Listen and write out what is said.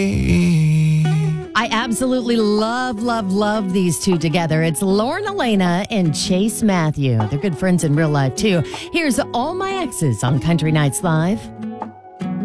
me. I absolutely love these two together. It's Lauren Elena and Chase Matthew. They're good friends in real life, too. Here's All My Exes on Country Nights Live.